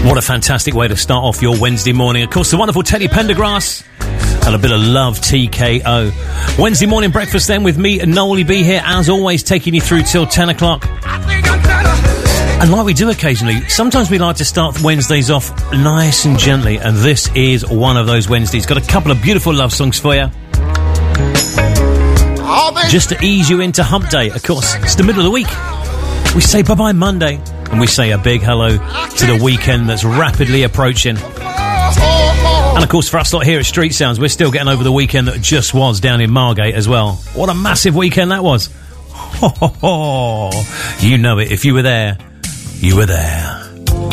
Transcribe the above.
What a fantastic way to start off your Wednesday morning. Of course, the wonderful Teddy Pendergrass and a bit of love, TKO. Wednesday morning breakfast then with me and Noel B here, as always, taking you through till 10 o'clock. And like we do occasionally, sometimes we like to start Wednesdays off nice and gently, and this is one of those Wednesdays. Got a couple of beautiful love songs for you, just to ease you into hump day. Of course, it's the middle of the week. We say bye-bye Monday, and we say a big hello to the weekend that's rapidly approaching. And of course, for us lot here at Street Sounds, we're still getting over the weekend that just was down in Margate as well. What a massive weekend that was. Ho, ho, ho. You know it. If you were there, you were there.